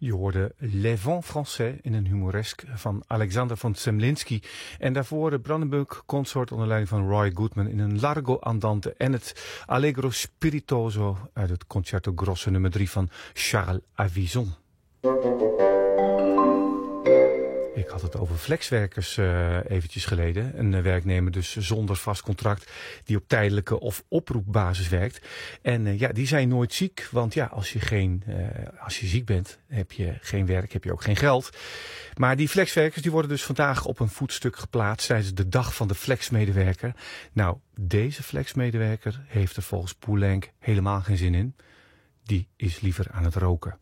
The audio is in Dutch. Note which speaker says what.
Speaker 1: Je hoorde Les Vents Français in een humoresk van Alexander von Zemlinsky. En daarvoor de Brandenburg Consort onder leiding van Roy Goodman in een Largo Andante en het Allegro Spiritoso uit het Concerto Grosso nummer 3 van Charles Avison. Ik had het over flexwerkers eventjes geleden. Een werknemer dus zonder vast contract die op tijdelijke of oproepbasis werkt. En die zijn nooit ziek, want ja, als je ziek bent, heb je geen werk, heb je ook geen geld. Maar die flexwerkers die worden dus vandaag op een voetstuk geplaatst tijdens de dag van de flexmedewerker. Nou, deze flexmedewerker heeft er volgens Poulenc helemaal geen zin in. Die is liever aan het roken.